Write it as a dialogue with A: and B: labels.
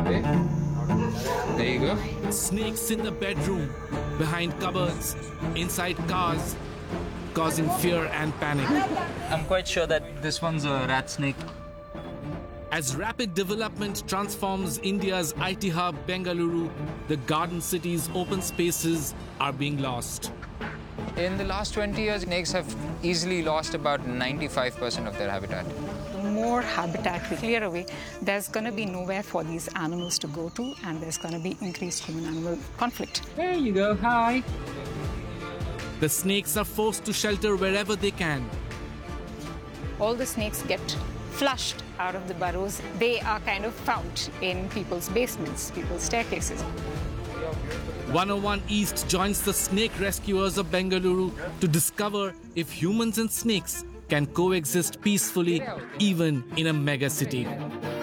A: There you go.
B: Snakes in the bedroom, behind cupboards, inside cars, causing fear and panic.
A: I'm quite sure that this one's a rat snake.
B: As rapid development transforms India's IT hub Bengaluru, the garden city's open spaces are being lost.
A: In the last 20 years, snakes have easily lost about 95% of their habitat.
C: The more habitat we clear away, there's going to be nowhere for these animals to go to, and there's going to be increased human-animal conflict.
A: There you go. Hi.
B: The snakes are forced to shelter wherever they can.
C: All the snakes get flushed out of the burrows. They are kind of found in people's basements, people's staircases.
B: 101 East joins the snake rescuers of Bengaluru to discover if humans and snakes can coexist peacefully even in a mega city.